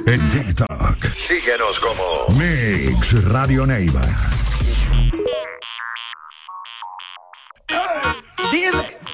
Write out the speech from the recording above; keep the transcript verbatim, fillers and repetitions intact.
En TikTok. Síguenos como Mix Radio Neiva. Dice